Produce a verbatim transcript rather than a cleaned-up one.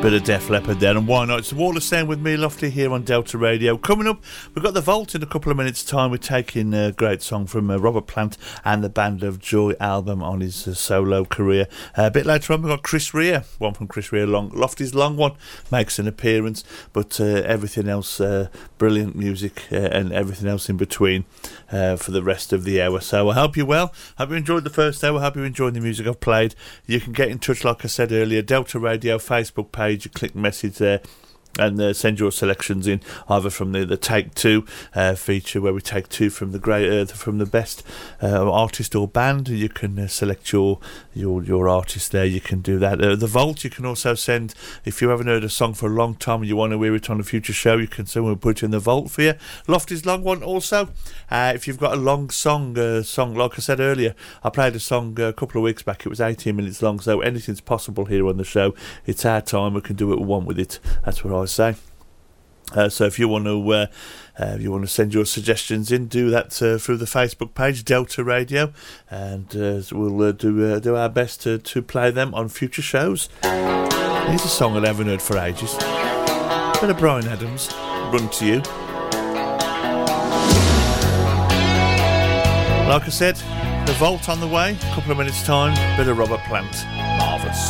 Bit of Def Leppard there, and why not? It's the Wall of Sound with me, Lofty, here on Delta Radio. Coming up, we've got the Vault in a couple of minutes' time. We're taking a great song from uh, Robert Plant and the Band of Joy album on his uh, solo career. Uh, a bit later on, we've got Chris Rea, one from Chris Rea. Long, Lofty's Long One makes an appearance, but uh, everything else, uh, brilliant music uh, and everything else in between uh, for the rest of the hour. So I hope you're well. Hope you enjoyed the first hour. Hope you enjoyed the music I've played. You can get in touch, like I said earlier, Delta Radio Facebook page. You click message there and uh, send your selections in, either from the, the Take Two uh, feature, where we take two from the great uh, from the best uh, artist or band. You can uh, select your your your artist there. You can do that. Uh, the Vault, you can also send, if you haven't heard a song for a long time and you want to hear it on a future show, you can send, we'll put it in the Vault for you. Lofty's Long One also. Uh, if you've got a long song, uh, song like I said earlier, I played a song uh, a couple of weeks back. It was eighteen minutes long, so anything's possible here on the show. It's our time. We can do what we want with it. That's what I say. Uh, so if you want to uh, uh, if you want to send your suggestions in, do that uh, through the Facebook page Delta Radio, and uh, we'll uh, do uh, do our best to, to play them on future shows. Here's a song I haven't heard for ages. Bit of Bryan Adams, Run to You. Like I said, the Vault on the way, a couple of minutes time, bit of Robert Plant. Marvellous.